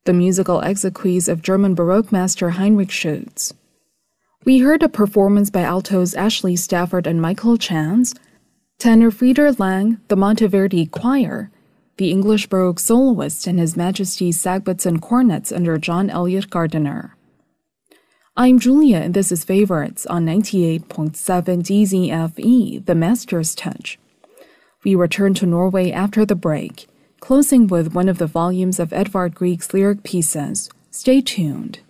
the musical exequies of German Baroque master Heinrich Schütz. We heard a performance by altos Ashley Stafford and Michael Chance, tenor Frieder Lang, the Monteverdi Choir, the English Baroque soloist and His Majesty's sagbutts and cornets under John Elliott Gardiner. I'm Julia, and this is Favorites on 98.7 DZFE, The Master's Touch. We return to Norway after the break, closing with one of the volumes of Edvard Grieg's lyric pieces. Stay tuned.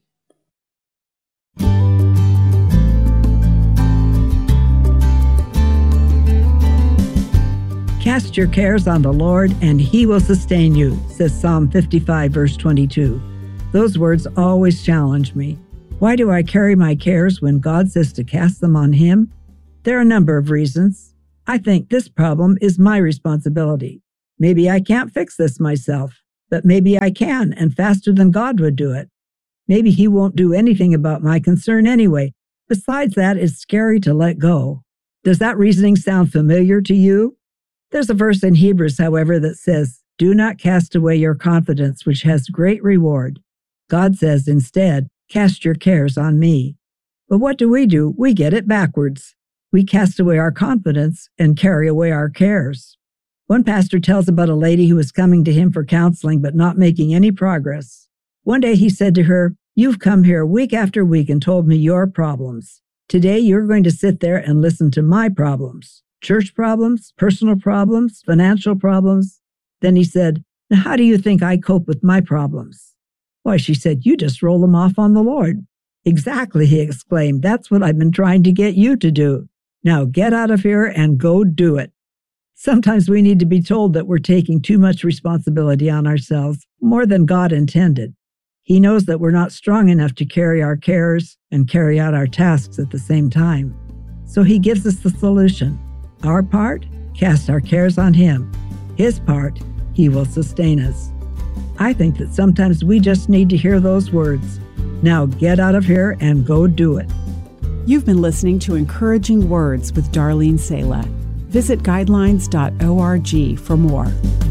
Cast your cares on the Lord, and He will sustain you, says Psalm 55, verse 22. Those words always challenge me. Why do I carry my cares when God says to cast them on Him? There are a number of reasons. I think this problem is my responsibility. Maybe I can't fix this myself, but maybe I can, and faster than God would do it. Maybe He won't do anything about my concern anyway. Besides that, it's scary to let go. Does that reasoning sound familiar to you? There's a verse in Hebrews, however, that says, "Do not cast away your confidence, which has great reward." God says instead, "Cast your cares on me." But what do? We get it backwards. We cast away our confidence and carry away our cares. One pastor tells about a lady who was coming to him for counseling but not making any progress. One day he said to her, "You've come here week after week and told me your problems. Today you're going to sit there and listen to my problems. Church problems, personal problems, financial problems." Then he said, "Now how do you think I cope with my problems?" "Why," she said, "you just roll them off on the Lord." "Exactly," he exclaimed. "That's what I've been trying to get you to do. Now get out of here and go do it." Sometimes we need to be told that we're taking too much responsibility on ourselves, more than God intended. He knows that we're not strong enough to carry our cares and carry out our tasks at the same time. So He gives us the solution. Our part, cast our cares on Him. His part, He will sustain us. I think that sometimes we just need to hear those words. Now get out of here and go do it. You've been listening to Encouraging Words with Darlene Sala. Visit guidelines.org for more.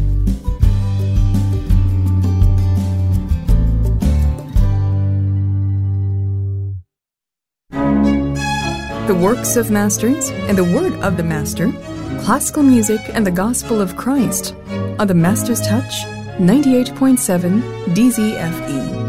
The works of masters and the word of the master, classical music and the gospel of Christ on the Master's Touch, 98.7 DZFE.